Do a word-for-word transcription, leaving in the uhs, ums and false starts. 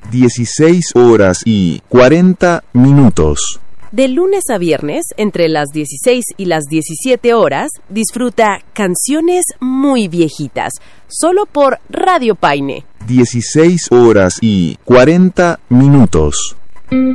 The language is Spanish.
dieciséis horas y cuarenta minutos. De lunes a viernes, entre las dieciséis y las diecisiete horas, disfruta Canciones Muy Viejitas, solo por Radio Paine. dieciséis horas y cuarenta minutos.